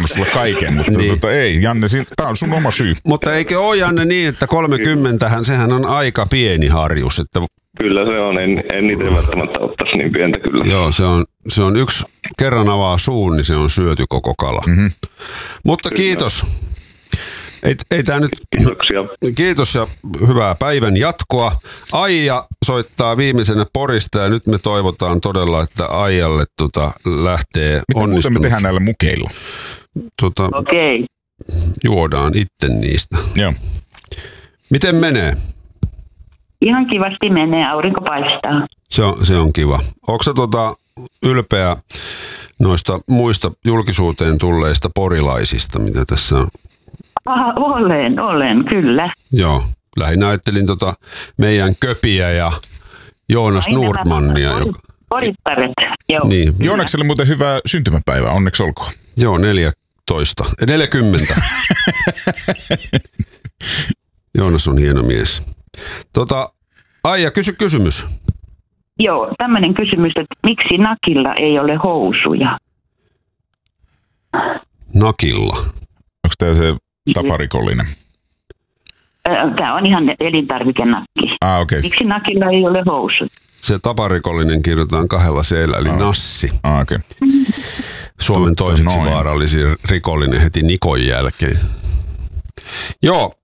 antanut sulle kaiken, mutta Niin. ei, Janne, tää on sun oma syy. Mutta eikö ole, Janne, niin, että 30, sehän on aika pieni harjus, että Kyllä se on, en itse välttämättä ottaisi niin pientä kyllä. joo, se on yksi kerran avaa suun, niin se on syöty koko kala. Mutta kiitos. Ei tää nyt... Kiitoksia. Kiitos ja hyvää päivän jatkoa. Aija soittaa viimeisenä Porista ja nyt me toivotaan todella, että Aijalle lähtee Mitä muuten me tehdään näillä mukeilla? Okei. Juodaan itse niistä. Joo. Miten menee? Ihan kivasti menee, aurinko paistaa. Se on kiva. Onko sä ylpeä noista muista julkisuuteen tulleista porilaisista, mitä tässä on? Olen, kyllä. Joo, lähinnä ajattelin meidän Köpiä ja Joonas Nordmannia. Porittaret, joo. Niin. Joonakselle muuten hyvää syntymäpäivää, onneksi olkoon. Joo, 40. Joonas on hieno mies. Aija, kysy kysymys. Joo, tämmöinen kysymys, että miksi nakilla ei ole housuja? Nakilla. Onko tämä se taparikollinen? Tämä on ihan elintarvikenakki. Okei. Miksi nakilla ei ole housuja? Se taparikollinen kirjoitetaan 2 c-llä, eli Nassi. Okei. Suomen toiseksi vaarallisin rikollinen heti Nikon jälkeen. Joo,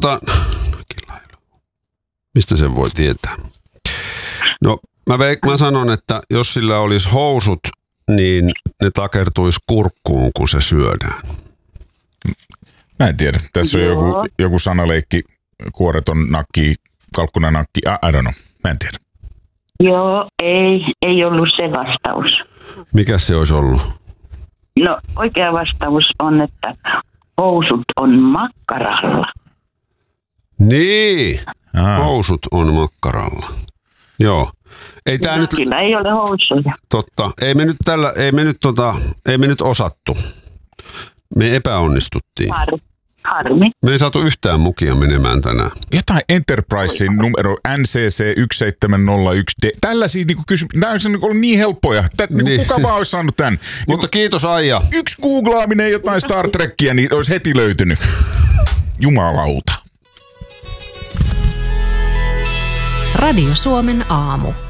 mistä sen voi tietää? No, mä sanon, että jos sillä olisi housut, niin ne takertuisi kurkkuun, kun se syödään. Mä en tiedä. Tässä on joku sanaleikki, kuoreton nakki, kalkkunanakki, I don't know. Mä en tiedä. Joo, ei ollut se vastaus. Mikä se olisi ollut? No, oikea vastaus on, että housut on makkaralla. Niin, housut on makkaralla. Joo. Ei tää nyt Kyllä ei ole housuja. totta. Ei me nyt osattu. Me epäonnistuttiin. Harmi. Me ei saatu yhtään mukia menemään tänään. Jotain Enterprisein numero NCC1701D. Tällaisia nämä on ollut niin helppoja. Niin. Kuka vaan olisi saanut tämän. Mutta kiitos Aija. Yksi googlaaminen jotain Star Trekkiä, niin olisi heti löytynyt. Jumalauta. Radio Suomen aamu.